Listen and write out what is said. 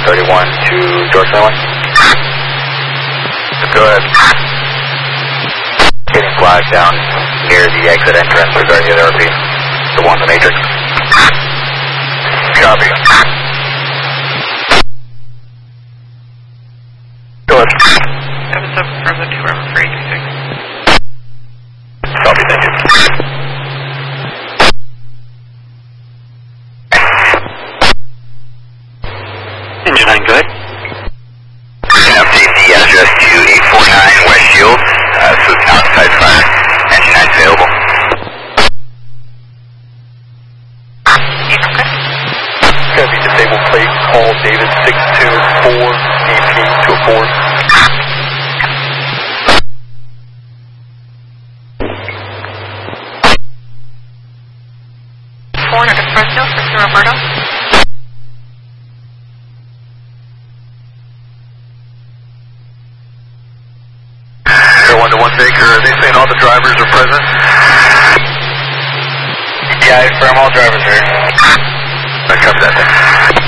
31 to Dorset Island. Go ahead. Getting flagged down near the exit entrance regarding the other RP. The one in the matrix. Copy. Go ahead. 77 from the 2 River for 826. Copy, thank you. Engine 9, good. FCC address to 849 West Shield, so it's outside fire. Engine 9 available. Heavy disabled plate, call David 624 EP to a 4. Fresno, Sister Roberto. Air 1 to 1 Baker, are they saying all the drivers are present? Yeah, I confirm all drivers are here. I copy that then.